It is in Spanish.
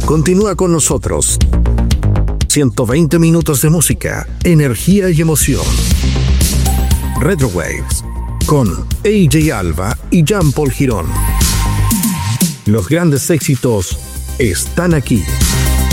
Continúa con nosotros. 120 minutos de música, energía y emoción. Retro Waves con AJ Alba y Jean-Paul Girón. Los grandes éxitos están aquí.